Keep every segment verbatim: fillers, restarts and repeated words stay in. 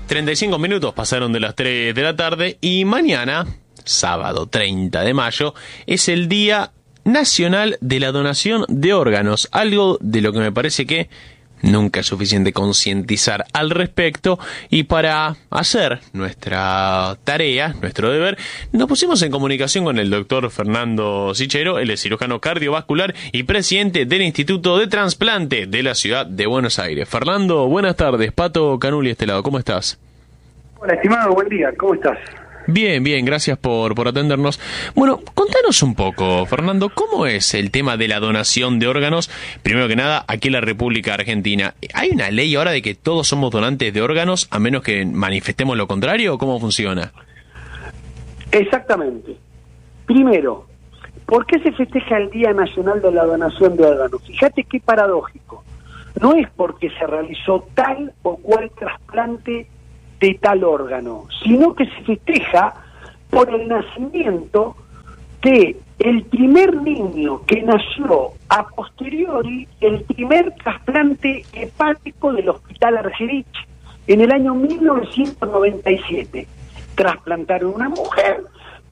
treinta y cinco minutos pasaron de las tres de la tarde y mañana, sábado treinta de mayo, es el Día Nacional de la Donación de Órganos, algo de lo que me parece que nunca es suficiente concientizar al respecto, y para hacer nuestra tarea, nuestro deber, nos pusimos en comunicación con el doctor Fernando Sichero. Él es cirujano cardiovascular y presidente del Instituto de Trasplante de la ciudad de Buenos Aires. Fernando, buenas tardes. Pato Canuli, este lado, ¿cómo estás? Hola, estimado, buen día, ¿cómo estás? Bien, bien, gracias por, por atendernos. Bueno, contanos un poco, Fernando, ¿cómo es el tema de la donación de órganos? Primero que nada, aquí en la República Argentina, ¿hay una ley ahora de que todos somos donantes de órganos a menos que manifestemos lo contrario, o cómo funciona? Exactamente. Primero, ¿por qué se festeja el Día Nacional de la Donación de Órganos? Fíjate qué paradójico. No es porque se realizó tal o cual trasplante de tal órgano, sino que se festeja por el nacimiento de el primer niño que nació a posteriori el primer trasplante hepático del Hospital Argerich en el año mil novecientos noventa y siete. Trasplantaron una mujer,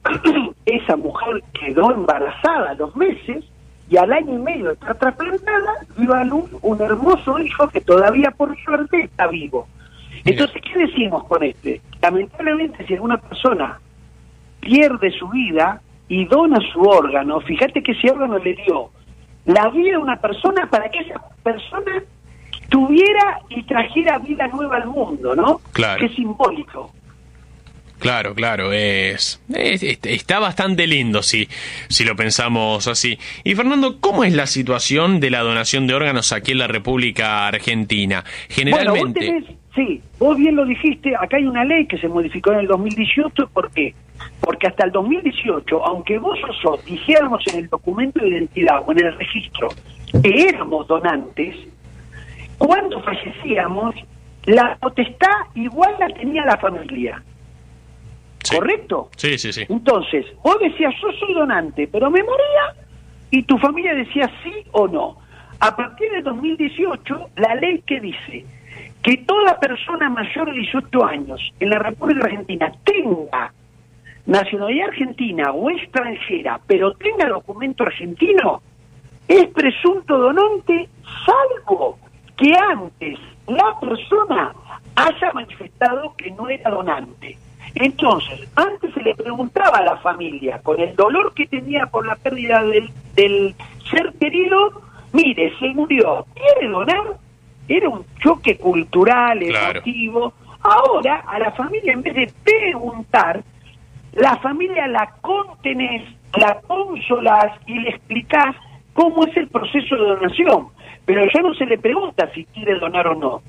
esa mujer quedó embarazada a los meses y al año y medio de estar trasplantada dio a luz un hermoso hijo que todavía por suerte está vivo. Entonces, ¿qué decimos con este? Lamentablemente, si alguna persona pierde su vida y dona su órgano, fíjate que ese órgano le dio la vida a una persona para que esa persona tuviera y trajera vida nueva al mundo, ¿no? Claro. Que es simbólico. Claro, claro, es, es, es está bastante lindo si, si lo pensamos así. Y Fernando, ¿cómo es la situación de la donación de órganos aquí en la República Argentina? Generalmente... Bueno, vos tenés, sí, vos bien lo dijiste, acá hay una ley que se modificó en el dos mil dieciocho, ¿por qué? Porque hasta el dos mil dieciocho, aunque vos o yo dijéramos en el documento de identidad o en el registro que éramos donantes, cuando fallecíamos, la potestad igual la tenía la familia. Sí. ¿Correcto? Sí, sí, sí. Entonces, vos decías, yo soy donante, pero me moría, y tu familia decía sí o no. A partir de dos mil dieciocho, la ley que dice que toda persona mayor de dieciocho años en la República Argentina tenga nacionalidad argentina o extranjera, pero tenga documento argentino, es presunto donante, salvo que antes la persona haya manifestado que no era donante. Entonces, antes se le preguntaba a la familia, con el dolor que tenía por la pérdida del, del ser querido, mire, se murió, ¿quiere donar? Era un choque cultural, emotivo. Claro. Ahora, a la familia, en vez de preguntar, la familia la contenés, la consolás y le explicás cómo es el proceso de donación. Pero ya no se le pregunta si quiere donar o no.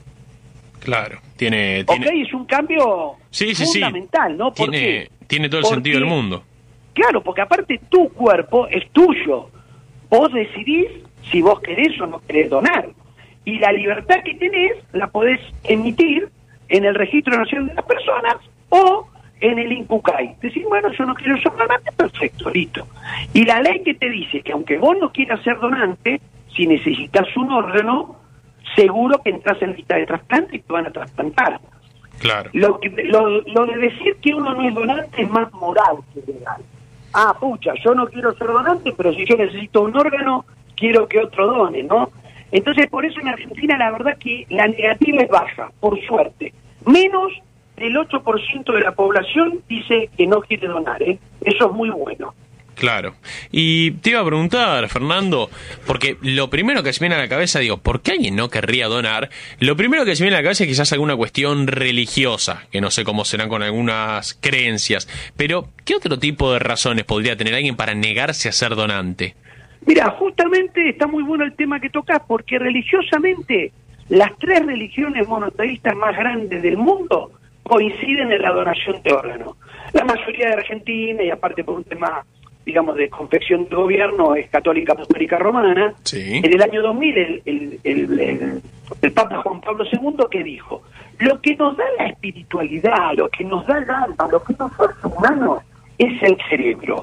Claro, tiene... tiene... Ok, es un cambio sí, sí, fundamental, sí. ¿no? ¿Por tiene, qué? Tiene todo el Porque, sentido del mundo. Claro, porque aparte tu cuerpo es tuyo. Vos decidís si vos querés o no querés donar. Y la libertad que tenés la podés emitir en el Registro Nacional de las Personas o en el INCUCAI. Decir, bueno, yo no quiero ser donante, perfecto, listo. Y la ley que te dice que aunque vos no quieras ser donante, si necesitas un órgano, seguro que entras en lista de trasplante y te van a trasplantar. Claro. Lo, que, lo, lo de decir que uno no es donante es más moral que legal. Ah, pucha, yo no quiero ser donante, pero si yo necesito un órgano, quiero que otro done, ¿no? Entonces, por eso en Argentina la verdad que la negativa es baja, por suerte. Menos del ocho por ciento de la población dice que no quiere donar, ¿eh? Eso es muy bueno. Claro. Y te iba a preguntar, Fernando, porque lo primero que se viene a la cabeza, digo, ¿por qué alguien no querría donar? Lo primero que se viene a la cabeza es quizás alguna cuestión religiosa, que no sé cómo serán con algunas creencias, pero ¿qué otro tipo de razones podría tener alguien para negarse a ser donante? Mira, justamente está muy bueno el tema que tocas, porque religiosamente las tres religiones monoteístas más grandes del mundo coinciden en la donación de órganos. La mayoría de Argentina, y aparte por un tema, digamos, de confección del gobierno, es católica apostólica romana. Sí. En el año dos mil, el, el, el, el, el Papa Juan Pablo segundo, que dijo, lo que nos da la espiritualidad, lo que nos da el alma, lo que nos hace humanos, es el cerebro.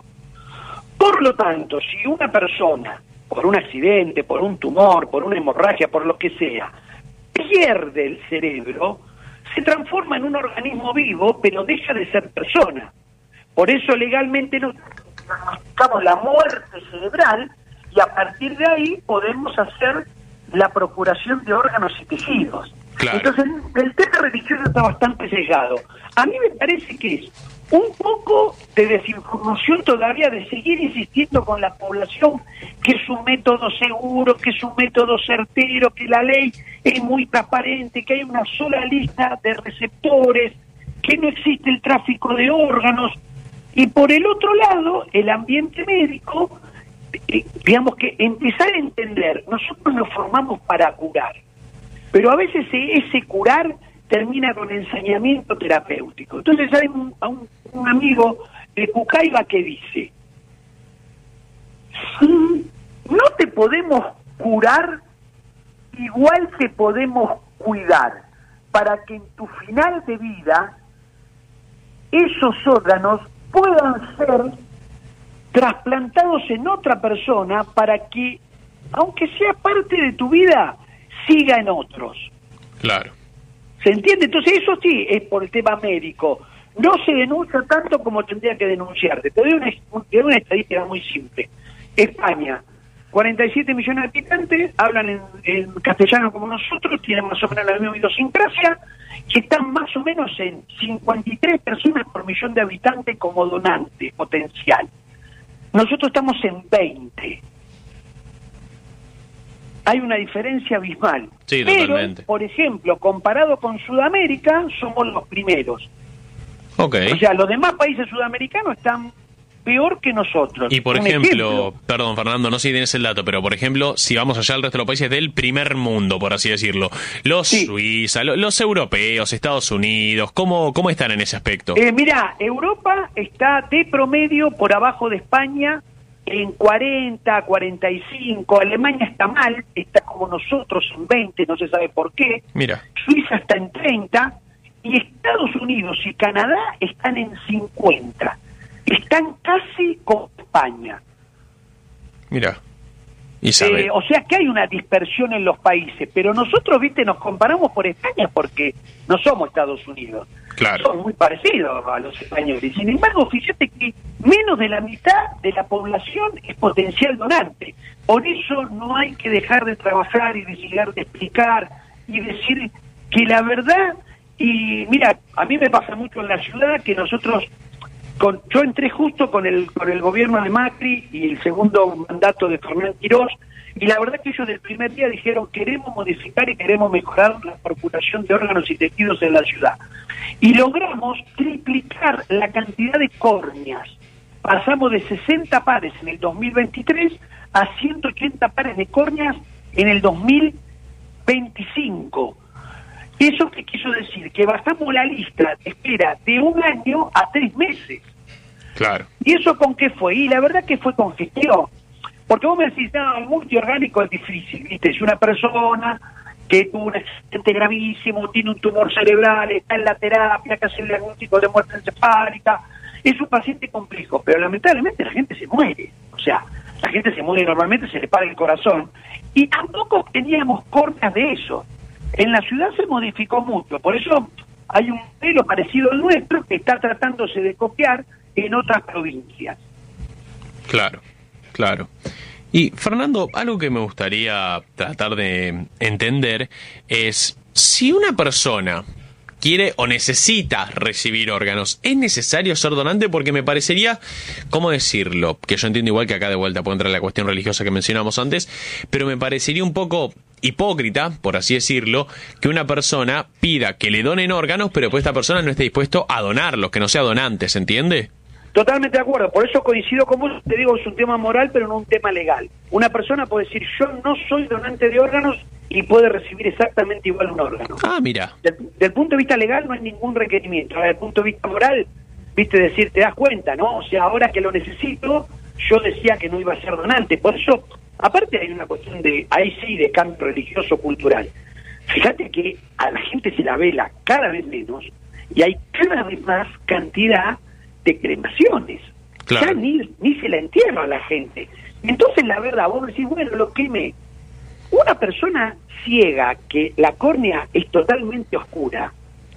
Por lo tanto, si una persona, por un accidente, por un tumor, por una hemorragia, por lo que sea, pierde el cerebro, se transforma en un organismo vivo, pero deja de ser persona. Por eso legalmente nos diagnosticamos la muerte cerebral y a partir de ahí podemos hacer la procuración de órganos y tejidos. Claro. Entonces el tema religioso está bastante sellado. A mí me parece que es un poco de desinformación todavía de seguir insistiendo con la población que es un método seguro, que es un método certero, que la ley es muy transparente, que hay una sola lista de receptores, que no existe el tráfico de órganos. Y por el otro lado, el ambiente médico, eh, digamos que empezar a entender, nosotros nos formamos para curar, pero a veces ese curar termina con ensañamiento terapéutico. Entonces hay un, un, un amigo de Pucaiba que dice, si no te podemos curar, igual te podemos cuidar, para que en tu final de vida esos órganos puedan ser trasplantados en otra persona para que, aunque sea parte de tu vida, siga en otros. Claro. ¿Se entiende? Entonces eso sí es por el tema médico. No se denuncia tanto como tendría que denunciarse. Te doy una, te doy una estadística muy simple. España, cuarenta y siete millones de habitantes, hablan en, en castellano como nosotros, tienen más o menos la misma idiosincrasia, que están más o menos en cincuenta y tres personas por millón de habitantes como donante potencial. Nosotros estamos en veinte. Hay una diferencia abismal. Sí, pero, totalmente. por ejemplo, comparado con Sudamérica, somos los primeros. Ok. O sea, los demás países sudamericanos están peor que nosotros. Y por Un ejemplo, ejemplo, perdón Fernando, no sé si tienes el dato, pero por ejemplo, si vamos allá al resto de los países del primer mundo, por así decirlo, los Sí. Suiza, lo- los europeos, Estados Unidos, ¿cómo, cómo están en ese aspecto? Eh, mira, Europa está de promedio por abajo de España en cuarenta, cuarenta y cinco. Alemania está mal, está como nosotros en veinte, no se sabe por qué. Mira, Suiza está en treinta y Estados Unidos y Canadá están en cincuenta. Están casi como España. mira. Isabel. Eh, o sea que hay una dispersión en los países, pero nosotros, viste, nos comparamos por España porque no somos Estados Unidos. Claro. Somos muy parecidos a los españoles. Sin embargo, fíjate que menos de la mitad de la población es potencial donante. Por eso no hay que dejar de trabajar y de llegar de explicar y decir que la verdad, y mira, a mí me pasa mucho en la ciudad que nosotros, con, yo entré justo con el con el gobierno de Macri y el segundo mandato de Fernán Quirós, y la verdad que ellos del primer día dijeron queremos modificar y queremos mejorar la procuración de órganos y tejidos en la ciudad. Y logramos triplicar la cantidad de córneas. Pasamos de sesenta pares en el dos mil veintitrés a ciento ochenta pares de córneas en el dos mil veinticinco. ¿Eso qué quiso decir? Que bajamos la lista de espera de un año a tres meses. Claro. ¿Y eso con qué fue? Y la verdad que fue con gestión. Porque vos me decís, no, el multiorgánico es difícil, ¿viste? Si una persona que tuvo un accidente gravísimo, tiene un tumor cerebral, está en la terapia, hay que hacerle algún tipo de muerte encefálica, es un paciente complejo, pero lamentablemente la gente se muere. O sea, la gente se muere normalmente, se le para el corazón. Y tampoco teníamos córneas de eso. En la ciudad se modificó mucho, por eso hay un modelo parecido al nuestro que está tratándose de copiar en otras provincias. Claro, claro. Y Fernando, algo que me gustaría tratar de entender es si una persona quiere o necesita recibir órganos, ¿es necesario ser donante? Porque me parecería, ¿cómo decirlo? Que yo entiendo igual que acá de vuelta puede entrar la cuestión religiosa que mencionamos antes, pero me parecería un poco hipócrita, por así decirlo, que una persona pida que le donen órganos, pero pues esta persona no esté dispuesto a donarlos, que no sea donante, ¿se entiende? Totalmente de acuerdo, por eso coincido con vos, te digo, es un tema moral, pero no un tema legal. Una persona puede decir, yo no soy donante de órganos y puede recibir exactamente igual un órgano. Ah, mira. Del, del punto de vista legal no hay ningún requerimiento. Desde el punto de vista moral, viste, decir, te das cuenta, ¿no? O sea, ahora que lo necesito, yo decía que no iba a ser donante. Por eso, aparte hay una cuestión de, ahí sí, de cambio religioso-cultural. Fíjate que a la gente se la vela cada vez menos y hay cada vez más cantidad de cremaciones. Claro. Ya ni, ni se la entierra a la gente. Entonces, la verdad, vos decís, bueno, lo quemé. Una persona ciega, que la córnea es totalmente oscura,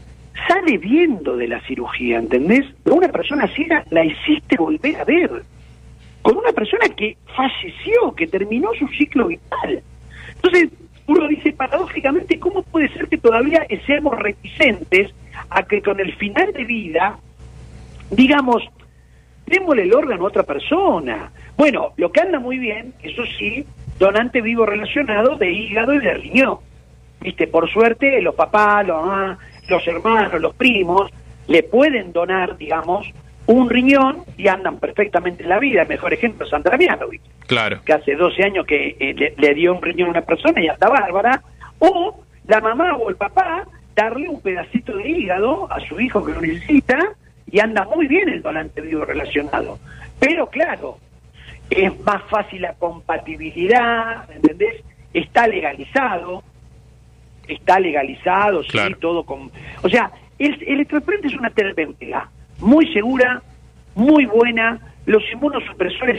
sale viendo de la cirugía, ¿entendés? Pero una persona ciega la hiciste volver a ver. Con una persona que falleció, que terminó su ciclo vital. Entonces, uno dice, paradójicamente, ¿cómo puede ser que todavía seamos reticentes a que con el final de vida, digamos, démosle el órgano a otra persona? Bueno, lo que anda muy bien, eso sí, donante vivo relacionado de hígado y de riñón. Viste, por suerte, los papás, los mamás, los hermanos, los primos, le pueden donar, digamos, un riñón y andan perfectamente en la vida. El mejor ejemplo es Sandra Mianovich, claro, que hace doce años que eh, le, le dio un riñón a una persona y anda bárbara. O la mamá o el papá darle un pedacito de hígado a su hijo que lo necesita y anda muy bien el donante vivo relacionado. Pero claro, es más fácil la compatibilidad, ¿entendés? Está legalizado, está legalizado, claro. sí, todo con... O sea, el, el electrotrasplante es una terapéutica muy segura, muy buena, los inmunosupresores